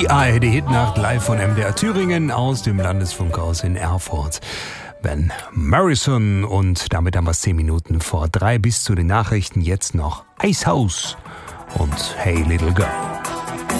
Die ARD Hitnacht live von MDR Thüringen aus dem Landesfunkhaus in Erfurt. Van Morrison und damit haben wir es 10 Minuten vor 3 bis zu den Nachrichten. Jetzt noch Icehouse und Hey Little Girl.